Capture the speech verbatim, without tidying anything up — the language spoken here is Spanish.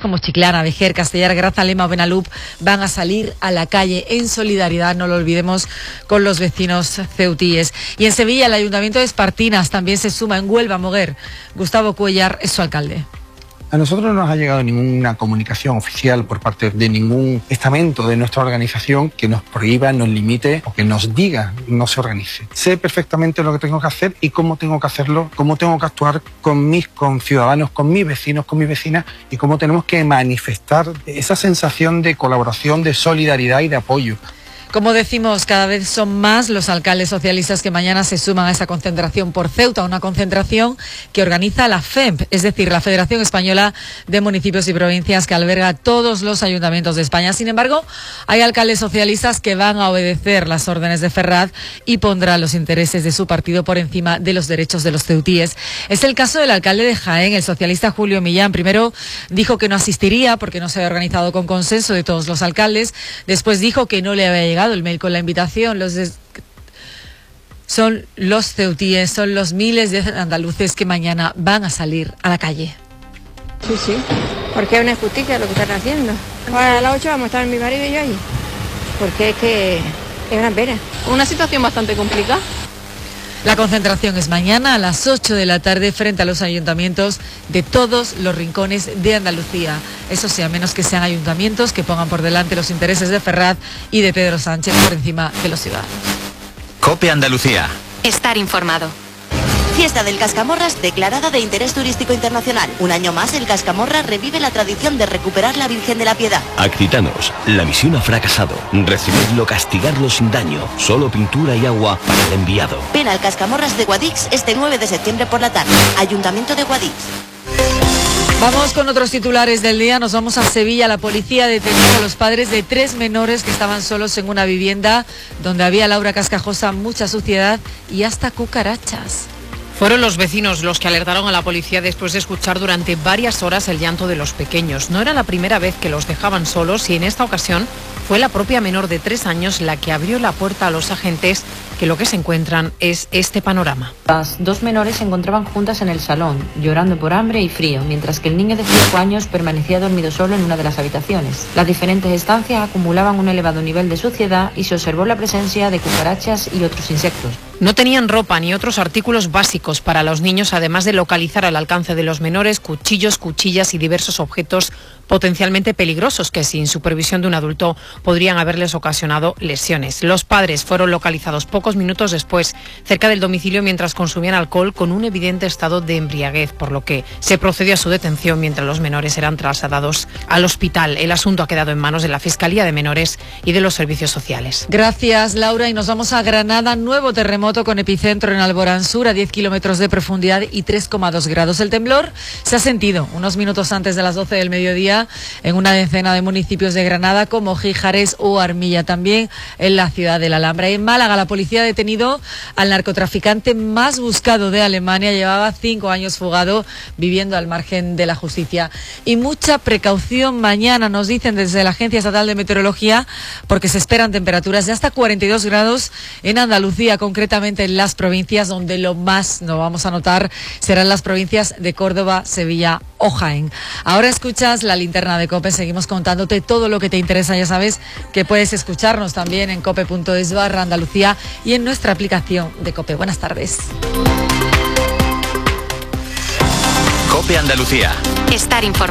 como Chiclana, Vejer, Castellar, Grazalema o Benalup van a salir a la calle en solidaridad, no lo olvidemos, con los vecinos ceutíes. Y en Sevilla el Ayuntamiento de Espartinas también se suma. En Huelva, Moguer, Gustavo Cuellar es su alcalde. A nosotros no nos ha llegado ninguna comunicación oficial por parte de ningún estamento de nuestra organización que nos prohíba, nos limite o que nos diga no se organice. Sé perfectamente lo que tengo que hacer y cómo tengo que hacerlo, cómo tengo que actuar con mis conciudadanos, con mis vecinos, con mis vecinas y cómo tenemos que manifestar esa sensación de colaboración, de solidaridad y de apoyo. Como decimos, cada vez son más los alcaldes socialistas que mañana se suman a esa concentración por Ceuta, una concentración que organiza la F E M P, es decir, la Federación Española de Municipios y Provincias, que alberga todos los ayuntamientos de España. Sin embargo, hay alcaldes socialistas que van a obedecer las órdenes de Ferraz y pondrán los intereses de su partido por encima de los derechos de los ceutíes. Es el caso del alcalde de Jaén, el socialista Julio Millán. Primero dijo que no asistiría porque no se había organizado con consenso de todos los alcaldes. Después dijo que no le había llegado el mail con la invitación. Los de... son los ceutíes, son los miles de andaluces que mañana van a salir a la calle. Sí, sí, porque es una injusticia lo que están haciendo. Ahora a las ocho vamos a estar mi marido y yo allí, porque es que es una pena. Una situación bastante complicada. La concentración es mañana a las ocho de la tarde frente a los ayuntamientos de todos los rincones de Andalucía. Eso sí, a menos que sean ayuntamientos que pongan por delante los intereses de Ferraz y de Pedro Sánchez por encima de los ciudadanos. COPE Andalucía. Estar informado. Fiesta del Cascamorras declarada de interés turístico internacional. Un año más, el Cascamorras revive la tradición de recuperar la Virgen de la Piedad. Aquitanos, la misión ha fracasado. Recibidlo, castigarlo sin daño. Solo pintura y agua para el enviado. Ven al Cascamorras de Guadix este nueve de septiembre por la tarde. Ayuntamiento de Guadix. Vamos con otros titulares del día. Nos vamos a Sevilla. La policía ha detenido a los padres de tres menores que estaban solos en una vivienda donde había, Laura Cascajosa, mucha suciedad y hasta cucarachas. Fueron los vecinos los que alertaron a la policía después de escuchar durante varias horas el llanto de los pequeños. No era la primera vez que los dejaban solos y en esta ocasión fue la propia menor de tres años la que abrió la puerta a los agentes, que lo que se encuentran es este panorama. Las dos menores se encontraban juntas en el salón, llorando por hambre y frío, mientras que el niño de cinco años permanecía dormido solo en una de las habitaciones. Las diferentes estancias acumulaban un elevado nivel de suciedad y se observó la presencia de cucarachas y otros insectos. No tenían ropa ni otros artículos básicos para los niños, además de localizar al alcance de los menores cuchillos, cuchillas y diversos objetos potencialmente peligrosos que sin supervisión de un adulto podrían haberles ocasionado lesiones. Los padres fueron localizados pocos minutos después cerca del domicilio mientras consumían alcohol con un evidente estado de embriaguez, por lo que se procedió a su detención mientras los menores eran trasladados al hospital. El asunto ha quedado en manos de la Fiscalía de Menores y de los servicios sociales. Gracias, Laura, y nos vamos a Granada. Nuevo terremoto con epicentro en Alboransur a diez kilómetros de profundidad y tres coma dos grados. El temblor se ha sentido unos minutos antes de las doce del mediodía en una decena de municipios de Granada como Gijares o Armilla, también en la ciudad de la Alhambra. Y en Málaga la policía ha detenido al narcotraficante más buscado de Alemania. Llevaba cinco años fugado, viviendo al margen de la justicia. Y mucha precaución mañana, nos dicen desde la Agencia Estatal de Meteorología, porque se esperan temperaturas de hasta cuarenta y dos grados en Andalucía, concretamente en las provincias donde lo más no vamos a notar serán las provincias de Córdoba, Sevilla o Jaén. Ahora escuchas la linterna de COPE, seguimos contándote todo lo que te interesa. Ya sabes que puedes escucharnos también en cope punto es barra Andalucía y en nuestra aplicación de COPE. Buenas tardes. COPE Andalucía. Estar informado.